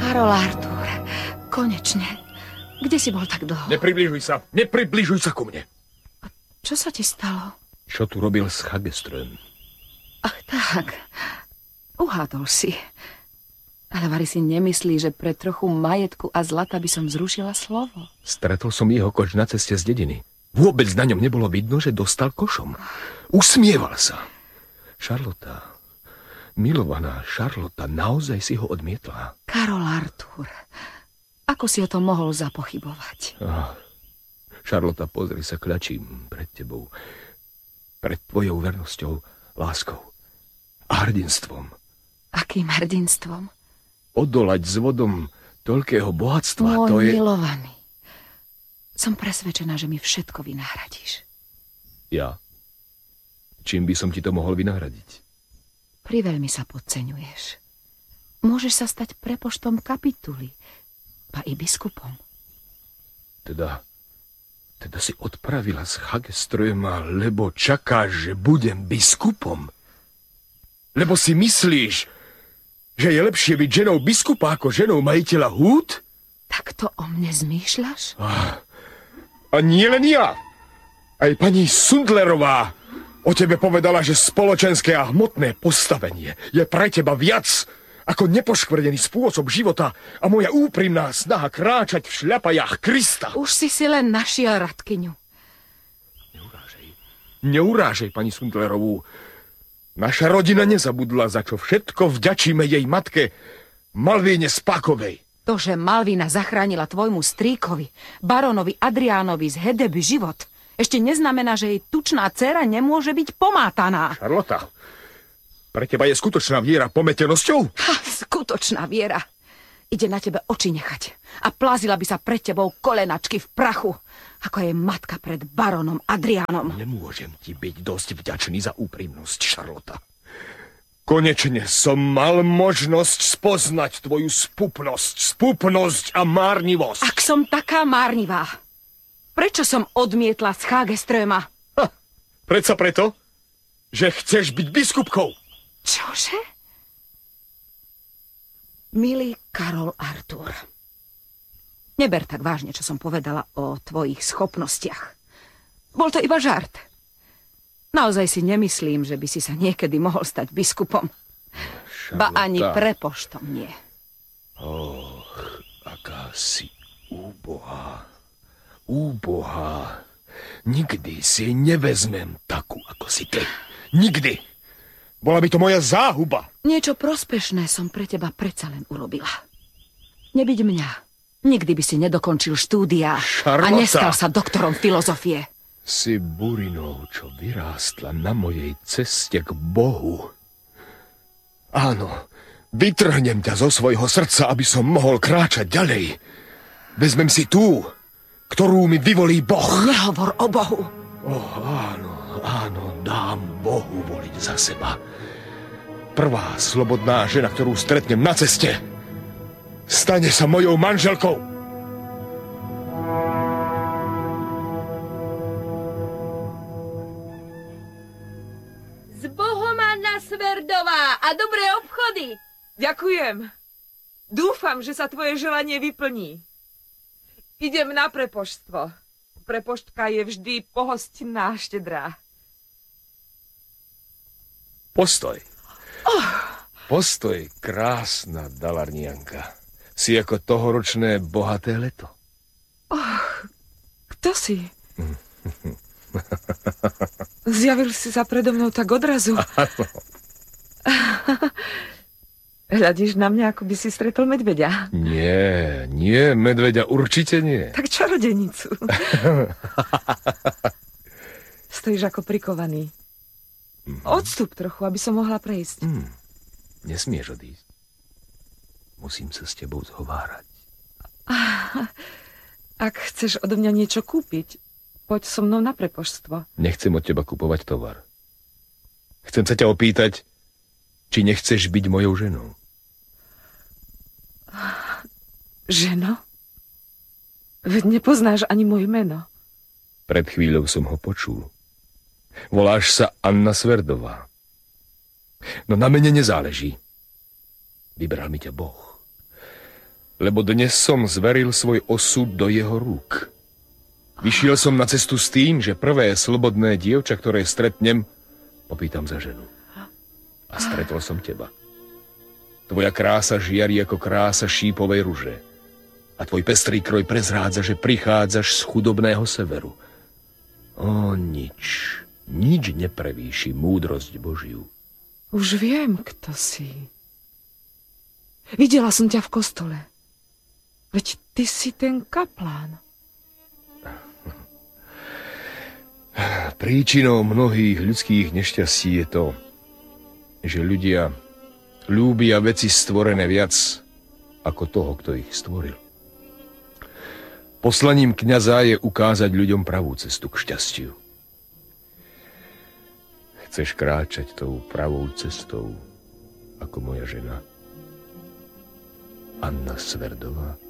Karol Artúr, konečne. Kde si bol tak dlho? Nepribližuj sa ku mne. A čo sa ti stalo? Čo tu robil s Hageström? Ach tak, uhádol si. Ale vari si nemyslí, že pre trochu majetku a zlata by som zrušila slovo? Stretol som jeho koč na ceste z dediny. Vôbec na ňom nebolo vidno, že dostal košom. Usmieval sa. Charlotta, milovaná Charlotta, naozaj si ho odmietla. Karol Artúr, ako si o tom mohol zapochybovať? Charlotta, pozri sa, kľačím pred tebou. Pred tvojou vernosťou, láskou a hrdinstvom. Akým hrdinstvom? Odolať s vodom toľkého bohatstva, Môj to je... milovaný, som presvedčená, že mi všetko vynahradíš. Ja? Čím by som ti to mohol vynahradiť? Priveľmi sa podceňuješ. Môžeš sa stať prepoštom kapituly, a i biskupom. Teda si odpravila z Hageströma, lebo čakáš, že budem biskupom? Lebo si myslíš, že je lepšie byť ženou biskupa ako ženou majiteľa húd? Tak to o mne zmýšľaš? A nie len ja. Aj pani Sundlerová o tebe povedala, že spoločenské a hmotné postavenie je pre teba viac ako nepoškvrnený spôsob života a moja úprimná snaha kráčať v šľapajách Krista. Už si len našiel Radkyňu. Neurážej pani Sundlerovú. Naša rodina nezabudla, za čo všetko vďačíme jej matke Malvíne Spákovej. To, že Malvína zachránila tvojmu strýkovi, baronovi Adriánovi z Hedeby život, ešte neznamená, že jej tučná dcéra nemôže byť pomátaná. Charlotta, pre teba je skutočná viera pometenosťou? Skutočná viera. Ide na tebe oči nechať a plazila by sa pred tebou kolenačky v prachu, ako je matka pred baronom Adriánom. Nemôžem ti byť dosť vďačný za úprimnosť, Charlotta. Konečne som mal možnosť spoznať tvoju spupnosť a márnivosť. Ak som taká márnivá, prečo som odmietla z Hageströma? Predsa preto, že chceš byť biskupkou. Čože? Milý Karol Artúr, neber tak vážne, čo som povedala o tvojich schopnostiach. Bol to iba žart. Naozaj si nemyslím, že by si sa niekedy mohol stať biskupom. Charlotta. Ba ani prepoštom nie. Aká si úbohá. Úbohá. Nikdy si nevezmem takú, ako si ty. Nikdy. Bola by to moja záhuba. Niečo prospešné som pre teba predsa len urobila. Nebyť mňa. Nikdy by si nedokončil štúdia Charlotta. A nestal sa doktorom filozofie. Si burinou, čo vyrástla na mojej ceste k Bohu. Áno, vytrhnem ťa zo svojho srdca, aby som mohol kráčať ďalej. Vezmem si tú, ktorú mi vyvolí Boh. Nehovor o Bohu. Áno, dám Bohu voliť za seba. Prvá slobodná žena, ktorú stretnem na ceste, stane sa mojou manželkou. Z Bohom, Anna Sverdová, a dobré obchody. Ďakujem. Dúfam, že sa tvoje želanie vyplní. Idem na prepoštstvo. Prepoštka je vždy pohostinná a štedrá. Postoj. Postoj, krásna Dalarnianka. Si ako tohoročné bohaté leto. Kto si? Zjavil si sa predo mnou tak odrazu. Áno. Hľadíš na mňa, ako by si stretol medveďa. Nie, medveďa určite nie. Tak čarodenicu. Stojíš ako prikovaný. Odstup trochu, aby som mohla prejsť. Nesmieš odísť. Musím sa s tebou zhovárať. Ak chceš odo mňa niečo kúpiť, poď so mnou na prepoštstvo. Nechcem od teba kupovať tovar. Chcem sa ťa opýtať, či nechceš byť mojou ženou. Ženo? Veď nepoznáš ani moje meno. Pred chvíľou som ho počul. Voláš sa Anna Sverdová. No na mene nezáleží. Vybral mi ťa Boh. lebo dnes som zveril svoj osud do jeho rúk. Vyšiel som na cestu s tým, že prvé slobodné dievča, ktoré stretnem, popýtam za ženu. A stretol som teba. Tvoja krása žiari ako krása šípovej ruže. A tvoj pestrý kroj prezrádza, že prichádzaš z chudobného severu. O, nič neprevýši múdrosť Božiu. Už viem, kto si. Videla som ťa v kostole. Veď ty si ten kaplán. Príčinou mnohých ľudských nešťastí je to, že ľudia ľúbia veci stvorené viac ako toho, kto ich stvoril. Poslaním kňaza je ukázať ľuďom pravú cestu k šťastiu. Chceš kráčať tou pravou cestou, ako moja žena Anna Sverdová?